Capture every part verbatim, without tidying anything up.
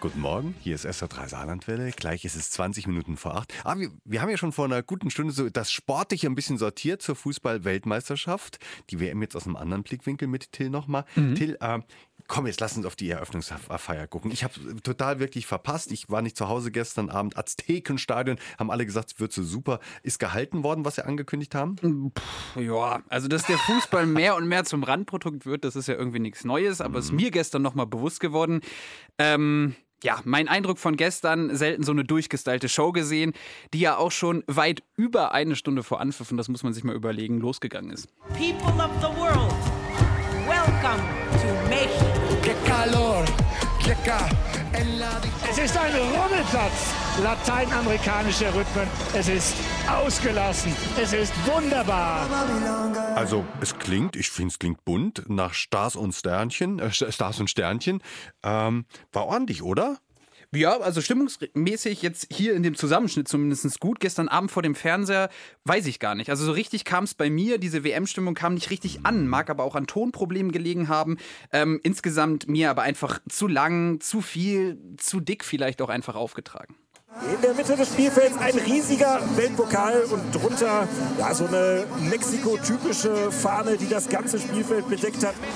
Guten Morgen, hier ist S R drei Saarlandwelle. Gleich ist es zwanzig Minuten vor acht. Aber wir, wir haben ja schon vor einer guten Stunde so das Sportliche ein bisschen sortiert zur Fußball-Weltmeisterschaft. Die W M jetzt aus einem anderen Blickwinkel mit Till nochmal. Mhm. Till, äh, komm, jetzt lass uns auf die Eröffnungsfeier gucken. Ich habe total wirklich verpasst. Ich war nicht zu Hause gestern Abend. Aztekenstadion, haben alle gesagt, es wird so super. Ist gehalten worden, was sie angekündigt haben? Puh, ja, also dass der Fußball mehr und mehr zum Randprodukt wird, das ist ja irgendwie nichts Neues. Aber es mhm. ist mir gestern nochmal bewusst geworden. Ähm... Ja, mein Eindruck von gestern, selten so eine durchgestylte Show gesehen, die ja auch schon weit über eine Stunde vor Anpfiff, und das muss man sich mal überlegen, losgegangen ist. People of the world, welcome to México. ¡Qué calor! ¡Qué ca... Es ist ein Rummelplatz, lateinamerikanische Rhythmen, es ist ausgelassen, es ist wunderbar. Also es klingt, ich finde es klingt bunt, nach Stars und Sternchen, äh, Stars und Sternchen. Ähm, war ordentlich, oder? Ja, also stimmungsmäßig jetzt hier in dem Zusammenschnitt zumindest gut. Gestern Abend vor dem Fernseher weiß ich gar nicht. Also so richtig kam es bei mir, diese W M-Stimmung kam nicht richtig an, mag aber auch an Tonproblemen gelegen haben. Ähm, insgesamt mir aber einfach zu lang, zu viel, zu dick vielleicht auch einfach aufgetragen. In der Mitte des Spielfelds ein riesiger Weltpokal und drunter ja, so eine Mexiko-typische Fahne, die das ganze Spielfeld bedeckt hat.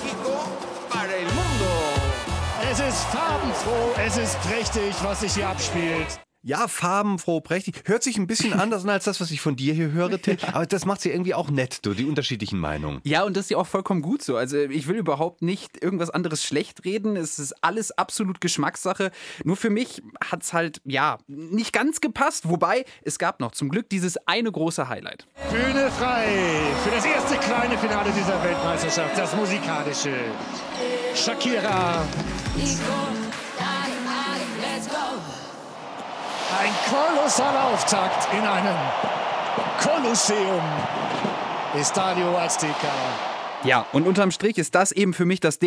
Es ist farbenfroh, es ist prächtig, was sich hier abspielt. Ja, farbenfroh, prächtig. Hört sich ein bisschen anders an als das, was ich von dir hier höre, Till. Aber das macht sie irgendwie auch nett, du, die unterschiedlichen Meinungen. Ja, und das ist ja auch vollkommen gut so. Also ich will überhaupt nicht irgendwas anderes schlecht reden. Es ist alles absolut Geschmackssache. Nur für mich hat es halt, ja, nicht ganz gepasst. Wobei, es gab noch zum Glück dieses eine große Highlight. Bühne frei für das erste kleine Finale dieser Weltmeisterschaft, das musikalische. Shakira. Ein kolossaler Auftakt in einem Kolosseum. Estadio Azteca. Ja, und unterm Strich ist das eben für mich das Ding.